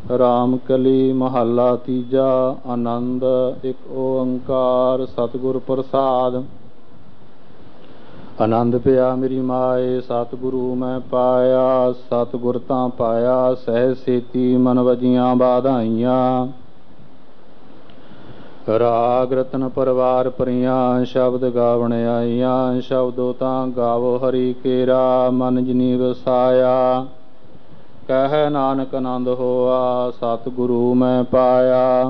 ਰਾਮ ਕਲੀ ਮਹੱਲਾ ਤੀਜਾ। ਆਨੰਦ ਇੱਕ ਓੰਕਾਰ ਸਤਿਗੁਰ ਪ੍ਰਸਾਦ। ਆਨੰਦ ਪਿਆ ਮੇਰੀ ਮਾਏ ਸਤਿਗੁਰੂ ਮੈਂ ਪਾਇਆ। ਸਤਿਗੁਰ ਤਾਂ ਪਾਇਆ ਸਹਿਜ ਸੇਤੀ ਮਨ ਵਜੀਆਂ ਬਾਧਾਈਆਂ। ਰਾਗ ਰਤਨ ਪਰਵਾਰ ਪਰੀਆਂ ਸ਼ਬਦ ਗਾਵਣ ਆਈਆਂ। ਸ਼ਬਦੋ ਤਾਂ ਗਾਵੋ ਹਰੀ ਕੇਰਾ ਮਨ ਜਿਨੀ ਵਸਾਇਆ। ਕਹਿ ਨਾਨਕ ਆਨੰਦ ਹੋਆ ਸਤਿਗੁਰੂ ਮੈਂ ਪਾਇਆ।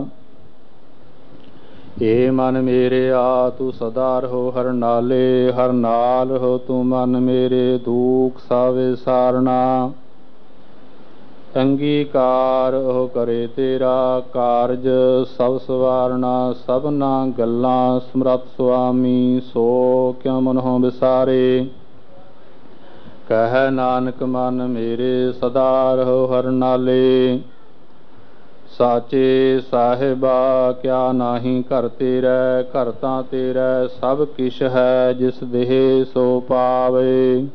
ਏ ਮਨ ਮੇਰੇ ਆ ਤੂੰ ਸਦਾ ਰਹੋ ਹਰ ਨਾਲੇ। ਹਰ ਨਾਲ ਰਹੋ ਤੂੰ ਮਨ ਮੇਰੇ ਦੁਖ ਸਭ ਵਿਸਾਰਨਾ। ਅੰਗੀਕਾਰ ਉਹ ਕਰੇ ਤੇਰਾ ਕਾਰਜ ਸਭ ਸਵਾਰਨਾ। ਸਭਨਾ ਗੱਲਾਂ ਸਮਰੱਥ ਸੁਆਮੀ ਸੋ ਕਿਉ ਮਨਹੁ ਵਿਸਾਰੇ। ਕਹਿ ਨਾਨਕ ਮਨ ਮੇਰੇ ਸਦਾ ਰਹੋ ਹਰ ਨਾਲੇ। ਸਾਚੇ ਸਾਹਿਬਾ ਕਿਆ ਨਾਹੀ ਘਰ ਤੇਰੈ। ਘਰ ਤਾਂ ਤੇਰੈ ਸਭ ਕਿਛ ਹੈ ਜਿਸ ਦੇਹ ਸੋ ਪਾਵੇ।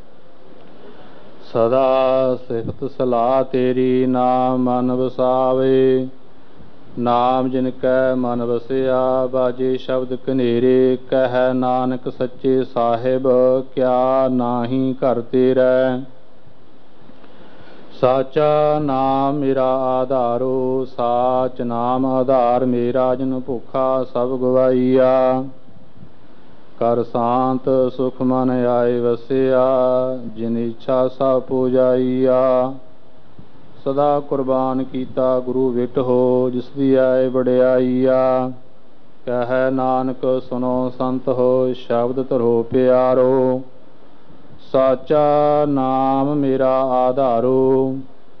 ਸਦਾ ਸਿਫਤ ਸਲਾਹ ਤੇਰੀ ਨਾਮ ਮਨ ਵਸਾਵੇ। ਨਾਮ ਜਿਨ ਕੈ ਮਨ ਵਸਿਆ ਬਾਜੇ ਸ਼ਬਦ ਕਨੇਰੇ। ਕਹਿ ਨਾਨਕ ਸੱਚੇ ਸਾਹਿਬ ਕਿਆ ਨਾਹੀ ਘਰ ਤੇਰੈ। ਸਾਚਾ ਨਾਮ ਮੇਰਾ ਆਧਾਰੋ ਸਾਚ ਨਾਮ ਆਧਾਰ ਮੇਰਾ। ਜਿਨ ਭੁੱਖਾ ਸਭ ਗਵਾਈਆ ਕਰ ਸ਼ਾਂਤ ਸੁਖ ਮਨ ਆਏ ਵਸਿਆ। ਜਿਨ ਇੱਛਾ ਸਭ ਪੁਜਾਈਆ ਸਦਾ ਕੁਰਬਾਨ ਕੀਤਾ ਗੁਰੂ ਵਿਟ ਹੋ। ਜਿਸ ਦੀ ਆਏ ਵਡਿਆਈਆ ਕਹਿ ਨਾਨਕ ਸੁਨੋ ਸੰਤ ਹੋ ਸ਼ਬਦ ਧਰੋ ਪਿਆਰੋ। ਸਾਚਾ ਨਾਮ ਮੇਰਾ ਆਧਾਰੋ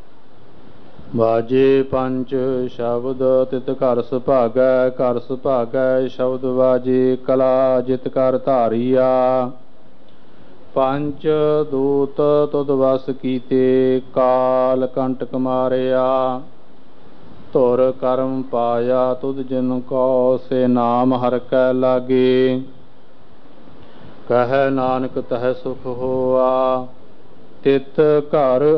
ਬਾਜੇ ਪੰਚ ਸ਼ਬਦ ਤਿਤ ਘਰ ਸੁਭਾਗੈ। ਘਰ ਸੁਭਾਗੈ ਸ਼ਬਦ ਬਾਜੇ ਕਲਾ ਜਿਤ ਕਰ ਧਾਰੀਆ। ਪੰਚ ਦੂਤ ਤੁਧ ਵਸ ਕੀਤੇ ਕਾਲ ਕੰਟਕ ਮਾਰਿਆ। ਧੁਰ ਕਰਮ ਪਾਇਆ ਤੁਧ ਜਿਨ ਕੋ ਸੇ ਨਾਮ ਹਰਿ ਕੈ ਲਾਗੇ। ਕਹਿ ਨਾਨਕ ਤਹਿ ਸੁਖ ਹੋਆ ਤਿਤ ਘਰ